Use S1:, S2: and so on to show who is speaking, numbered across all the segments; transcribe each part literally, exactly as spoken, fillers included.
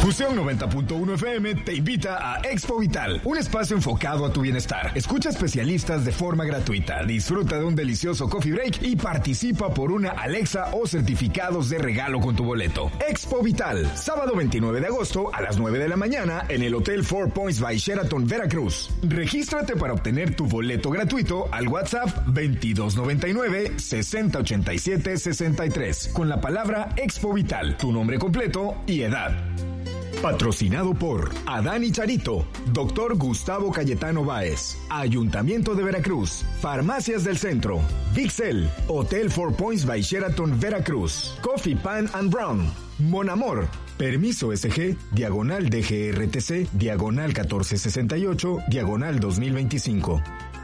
S1: Fusión noventa punto uno F M te invita a Expo Vital, un espacio enfocado a tu bienestar. Escucha especialistas de forma gratuita, disfruta de un delicioso coffee break y participa por una Alexa o certificados de regalo con tu boleto. Expo Vital, sábado veintinueve de agosto a las nueve de la mañana en el Hotel Four Points by Sheraton, Veracruz. Regístrate para obtener tu boleto gratuito al WhatsApp veintidós noventa y nueve, sesenta ochenta y siete, sesenta y tres con la palabra Expo Vital, tu nombre completo y edad. Patrocinado por Adán y Charito, Doctor Gustavo Cayetano Báez, Ayuntamiento de Veracruz, Farmacias del Centro, Vixel, Hotel Four Points by Sheraton, Veracruz, Coffee Pan and Brown, Mon Amor, Permiso S G, Diagonal D G R T C, Diagonal catorce sesenta y ocho, Diagonal dos mil veinticinco.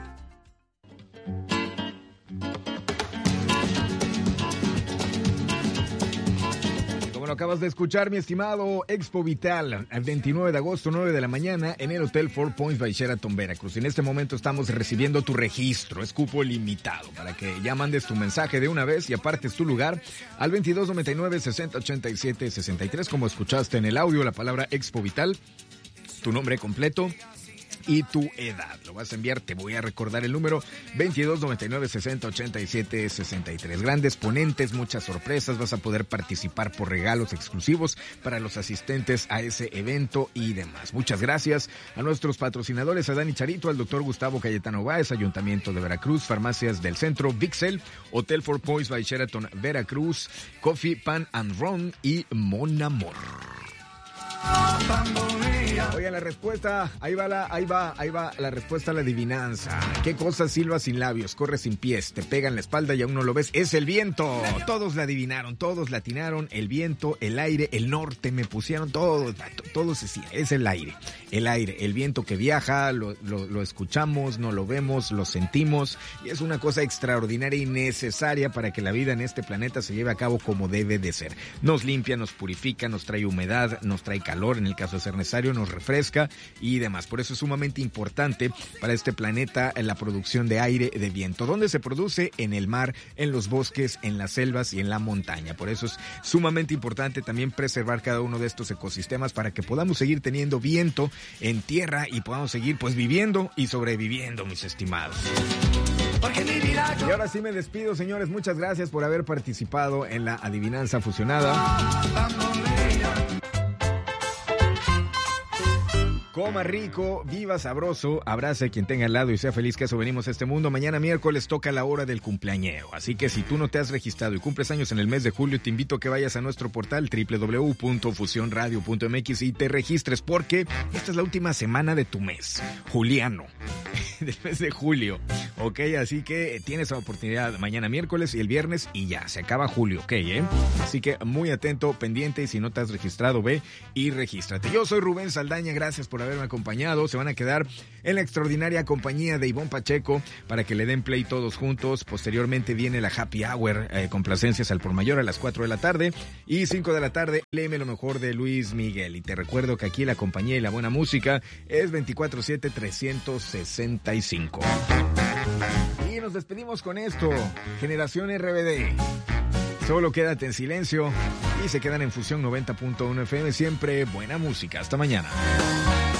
S2: Acabas de escuchar, mi estimado, Expo Vital, el veintinueve de agosto, nueve de la mañana, en el Hotel Four Points by Sheraton, Veracruz. En este momento estamos recibiendo tu registro, es cupo limitado, para que ya mandes tu mensaje de una vez y apartes tu lugar al veintidós noventa y nueve, sesenta ochenta y siete, sesenta y tres, como escuchaste en el audio, la palabra Expo Vital, tu nombre completo y tu edad. Lo vas a enviar, te voy a recordar el número veintidós noventa y nueve, sesenta ochenta y siete, sesenta y tres. Grandes ponentes, muchas sorpresas, vas a poder participar por regalos exclusivos para los asistentes a ese evento y demás. Muchas gracias a nuestros patrocinadores, a Adán y Charito, al doctor Gustavo Cayetano Báez, Ayuntamiento de Veracruz, Farmacias del Centro, Vixel, Hotel Four Points by Sheraton, Veracruz, Coffee Pan and Ron y Mon Amor. Oigan, la respuesta, ahí va la, ahí va, ahí va la respuesta a la adivinanza. ¿Qué cosa silba sin labios, corre sin pies, te pega en la espalda y aún no lo ves? Es el viento. Todos la adivinaron, todos la atinaron. El viento, el aire, el norte, me pusieron todo, todo se decía, es el aire. El aire, el viento que viaja, lo, lo, lo escuchamos, no lo vemos, lo sentimos, y es una cosa extraordinaria y necesaria para que la vida en este planeta se lleve a cabo como debe de ser. Nos limpia, nos purifica, nos trae humedad, nos trae calor, en el caso de ser necesario, nos refresca y demás. Por eso es sumamente importante para este planeta la producción de aire, de viento. ¿Dónde se produce? En el mar, en los bosques, en las selvas y en la montaña. Por eso es sumamente importante también preservar cada uno de estos ecosistemas para que podamos seguir teniendo viento en tierra y podamos seguir pues viviendo y sobreviviendo, mis estimados. Y ahora sí me despido, señores. Muchas gracias por haber participado en la adivinanza fusionada. Coma rico, viva sabroso, abrace a quien tenga al lado y sea feliz, que eso venimos a este mundo. Mañana miércoles toca la hora del cumpleañero, así que si tú no te has registrado y cumples años en el mes de julio, te invito a que vayas a nuestro portal doble u doble u doble u punto fusión radio punto m x y te registres, porque esta es la última semana de tu mes, juliano, del mes de julio, ok, así que tienes la oportunidad mañana miércoles y el viernes y ya, se acaba julio, ok, eh, así que muy atento, pendiente, y si no te has registrado, ve y regístrate. Yo soy Rubén Saldaña, gracias por haberme acompañado. Se van a quedar en la extraordinaria compañía de Ivonne Pacheco para que le den play todos juntos. Posteriormente viene la Happy Hour, eh, complacencias al por mayor a las cuatro de la tarde, y cinco de la tarde léeme lo mejor de Luis Miguel. Y te recuerdo que aquí la compañía y la buena música es veinticuatro siete, trescientos sesenta y cinco. Y nos despedimos con esto, Generación R B D. Solo quédate en silencio y se quedan en Fusión noventa punto uno F M. Siempre buena música. Hasta mañana.